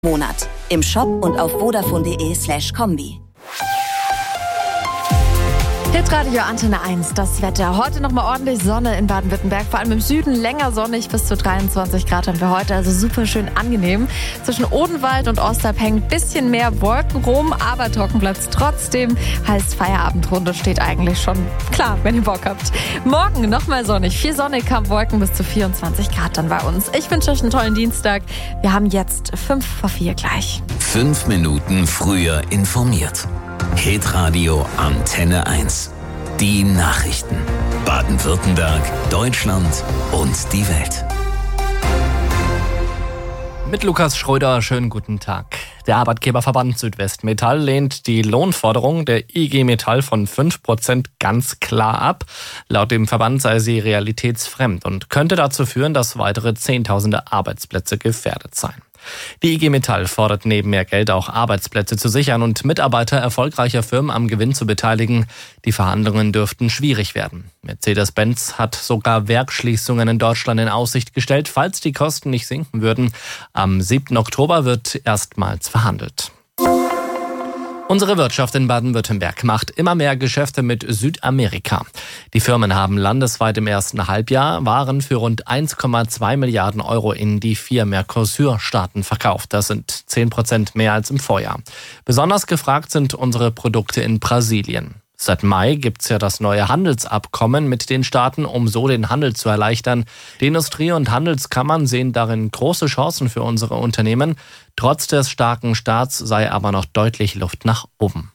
Monat. Im Shop und auf vodafone.de/kombi. Hitradio Antenne 1, das Wetter. Heute nochmal ordentlich Sonne in Baden-Württemberg, vor allem im Süden länger sonnig, bis zu 23 Grad haben wir heute, also super schön angenehm. Zwischen Odenwald und Osterb hängen ein bisschen mehr Wolken rum, aber trocken bleibt es trotzdem. Heißt, Feierabendrunde steht eigentlich schon klar, wenn ihr Bock habt. Morgen nochmal sonnig, viel Sonne, kaum Wolken, bis zu 24 Grad dann bei uns. Ich wünsche euch einen tollen Dienstag. Wir haben jetzt 5:04 gleich. 5 Minuten früher informiert. Hitradio Antenne 1. Die Nachrichten. Baden-Württemberg, Deutschland und die Welt. Mit Lukas Schröder, schönen guten Tag. Der Arbeitgeberverband Südwestmetall lehnt die Lohnforderung der IG Metall von 5% ganz klar ab. Laut dem Verband sei sie realitätsfremd und könnte dazu führen, dass weitere Zehntausende Arbeitsplätze gefährdet seien. Die IG Metall fordert neben mehr Geld auch Arbeitsplätze zu sichern und Mitarbeiter erfolgreicher Firmen am Gewinn zu beteiligen. Die Verhandlungen dürften schwierig werden. Mercedes-Benz hat sogar Werksschließungen in Deutschland in Aussicht gestellt, falls die Kosten nicht sinken würden. Am 7. Oktober wird erstmals verhandelt. Unsere Wirtschaft in Baden-Württemberg macht immer mehr Geschäfte mit Südamerika. Die Firmen haben landesweit im ersten Halbjahr Waren für rund 1,2 Milliarden Euro in die 4 Mercosur-Staaten verkauft. Das sind 10% mehr als im Vorjahr. Besonders gefragt sind unsere Produkte in Brasilien. Seit Mai gibt's ja das neue Handelsabkommen mit den Staaten, um so den Handel zu erleichtern. Die Industrie- und Handelskammern sehen darin große Chancen für unsere Unternehmen. Trotz des starken Staats sei aber noch deutlich Luft nach oben.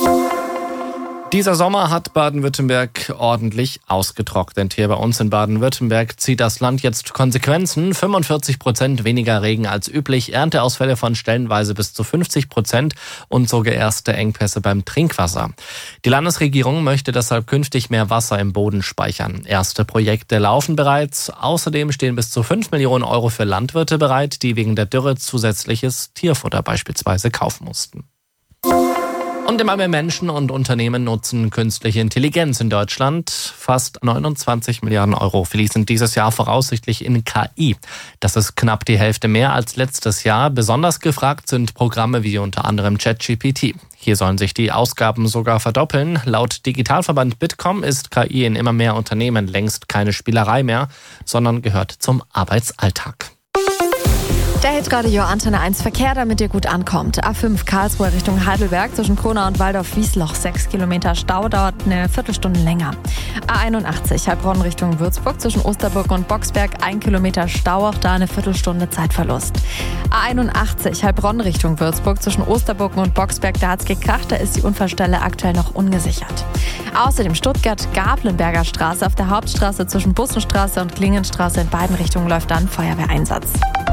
Dieser Sommer hat Baden-Württemberg ordentlich ausgetrocknet. Hier bei uns in Baden-Württemberg zieht das Land jetzt Konsequenzen. 45% weniger Regen als üblich, Ernteausfälle von stellenweise bis zu 50% und sogar erste Engpässe beim Trinkwasser. Die Landesregierung möchte deshalb künftig mehr Wasser im Boden speichern. Erste Projekte laufen bereits. Außerdem stehen bis zu 5 Millionen Euro für Landwirte bereit, die wegen der Dürre zusätzliches Tierfutter beispielsweise kaufen mussten. Und immer mehr Menschen und Unternehmen nutzen künstliche Intelligenz in Deutschland. Fast 29 Milliarden Euro fließen dieses Jahr voraussichtlich in KI. Das ist knapp die Hälfte mehr als letztes Jahr. Besonders gefragt sind Programme wie unter anderem ChatGPT. Hier sollen sich die Ausgaben sogar verdoppeln. Laut Digitalverband Bitkom ist KI in immer mehr Unternehmen längst keine Spielerei mehr, sondern gehört zum Arbeitsalltag. Der Hitradio Antenne 1 Verkehr, damit ihr gut ankommt. A5 Karlsruhe Richtung Heidelberg zwischen Kronau und Waldorf-Wiesloch 6 Kilometer Stau, dauert eine Viertelstunde länger. A81 Heilbronn Richtung Würzburg zwischen Osterburg und Boxberg 1 Kilometer Stau, auch da eine Viertelstunde Zeitverlust. A81 Heilbronn Richtung Würzburg zwischen Osterburg und Boxberg, da hat's gekracht, da ist die Unfallstelle aktuell noch ungesichert. Außerdem Stuttgart-Gablenberger Straße auf der Hauptstraße zwischen Bussenstraße und Klingenstraße in beiden Richtungen läuft dann Feuerwehreinsatz.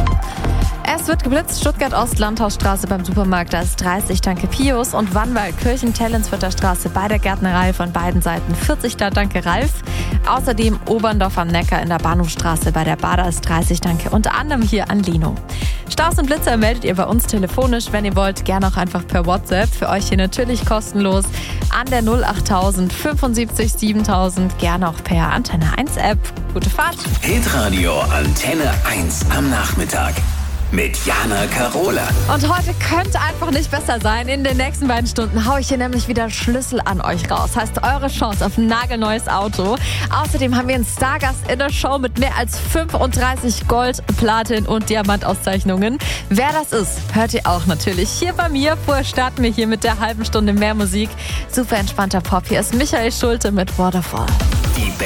Es wird geblitzt, Stuttgart-Ost-Landhausstraße beim Supermarkt, da ist 30 Danke Pius und Wannwald-Kirchen-Tellensvierter Straße bei der Gärtnerei von beiden Seiten 40 da Danke Ralf. Außerdem Oberndorf am Neckar in der Bahnhofstraße bei der Bader ist 30 Danke, unter anderem hier an Lino. Staus und Blitzer meldet ihr bei uns telefonisch, wenn ihr wollt, gerne auch einfach per WhatsApp. Für euch hier natürlich kostenlos an der 08000 75 7000, gerne auch per Antenne 1 App. Gute Fahrt! Hitradio Antenne 1 am Nachmittag. Mit Jana Karola. Und heute könnte einfach nicht besser sein. In den nächsten beiden Stunden haue ich hier nämlich wieder Schlüssel an euch raus. Heißt eure Chance auf ein nagelneues Auto. Außerdem haben wir einen Stargast in der Show mit mehr als 35 Gold-, Platin- und Diamantauszeichnungen. Wer das ist, hört ihr auch natürlich hier bei mir. Vorher starten wir hier mit der halben Stunde mehr Musik. Super entspannter Pop. Hier ist Michael Schulte mit Waterfall.